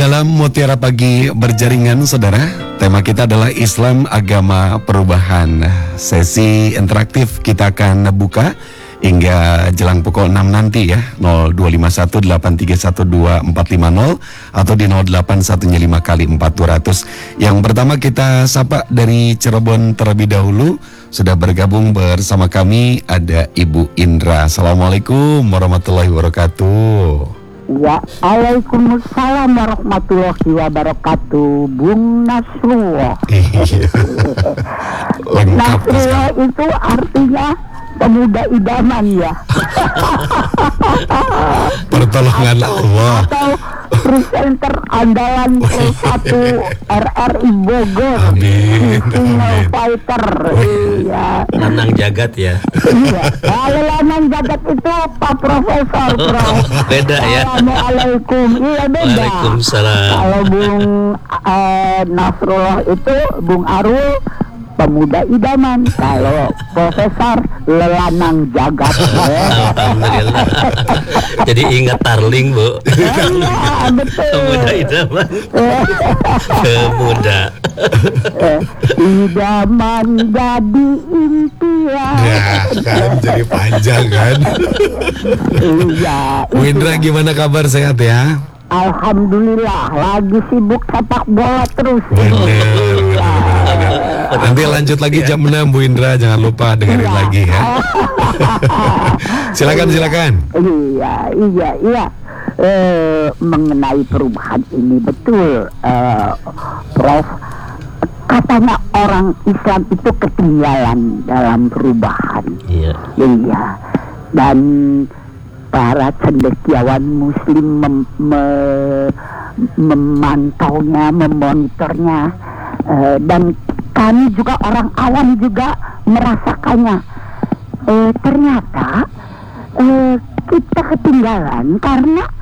dalam Mutiara Pagi Berjaringan, saudara. Tema kita adalah Islam Agama Perubahan. Sesi interaktif kita akan buka hingga jelang pukul 6 nanti ya. 0251831250 atau di 0815 kali 400. Yang pertama kita sapa dari Cirebon terlebih dahulu. Sudah bergabung bersama kami ada Ibu Indra. Assalamualaikum warahmatullahi wabarakatuh. Ya, Waalaikumsalam warahmatullahi wabarakatuh. Bung Nasrullah. Nasrullah itu artinya pemuda idaman ya. Pertolongan Allah. Atau presenter andalan Pro1 RRI Bogor. Amin. Single fighter. Iya. Lanang jagat ya. Iya. Kalau lanang jagat itu Pak Profesor, Prof. Beda ya. Assalamualaikum. Iya beda. Waalaikumsalam. Kalau Bung Nasrullah itu Bung Arul pemuda idaman. Kalau Profesor lelanang jagat. Alhamdulillah. Jadi ingat Tarling, Bu. Iya, betul. Pemuda idaman. Pemuda. Idaman jadi impian. Ya kan, jadi panjang kan. Iya. Bu Indra, gimana kabar, sehat ya? Alhamdulillah, lagi sibuk sepak bola terus. Bener. Nanti lanjut lagi jam 6 Bu Indra, jangan lupa dengerin lagi ya. Silakan. Iya. Mengenai perubahan ini betul, Prof. Katanya orang Islam itu ketinggalan dalam perubahan. Iya. Iya. Dan para cendekiawan Muslim memantaunya, memonitornya, dan kami juga orang awam juga merasakannya. Ternyata kita ketinggalan karena